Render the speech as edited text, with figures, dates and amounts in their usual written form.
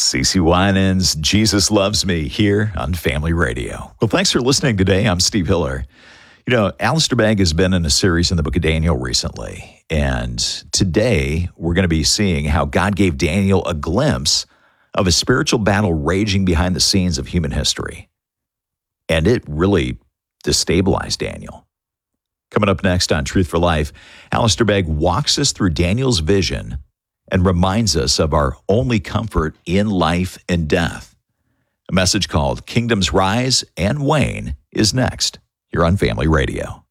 CeCe Winans, Jesus Loves Me, here on Family Radio. Well, thanks for listening today. I'm Steve Hiller. You know, Alistair Begg has been in a series in the book of Daniel recently, and today we're going to be seeing how God gave Daniel a glimpse of a spiritual battle raging behind the scenes of human history. And it really destabilized Daniel. Coming up next on Truth for Life, Alistair Begg walks us through Daniel's vision and reminds us of our only comfort in life and death. A message called Kingdoms Rise and Wane is next here on Family Radio.